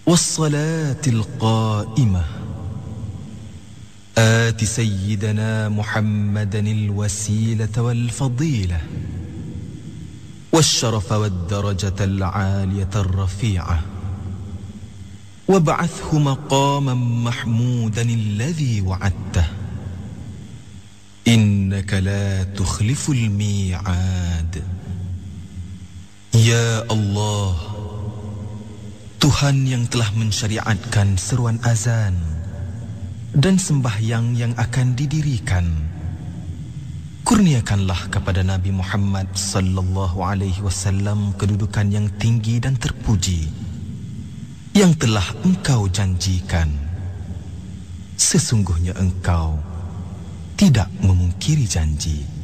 والصلاة القائمة آت سيدنا محمدا الوسيلة والفضيلة والشرف والدرجة العالية الرفيعة وابعثه مقاما محمودا الذي وعدته إنك لا تخلف الميعاد. Ya Allah, Tuhan yang telah mensyariatkan seruan azan dan sembahyang yang akan didirikan, kurniakanlah kepada Nabi Muhammad sallallahu alaihi wasallam kedudukan yang tinggi dan terpuji yang telah engkau janjikan. Sesungguhnya engkau tidak memungkiri janji.